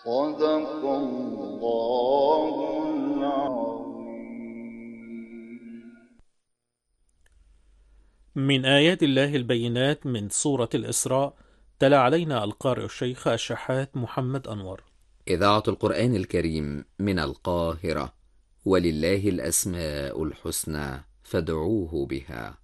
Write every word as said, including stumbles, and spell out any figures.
صدق الله العظيم. من آيات الله البينات من سورة الإسراء. تلا علينا القارئ الشيخ الشحات محمد أنور. إذاعة القرآن الكريم من القاهرة، ولله الأسماء الحسنى فادعوه بها.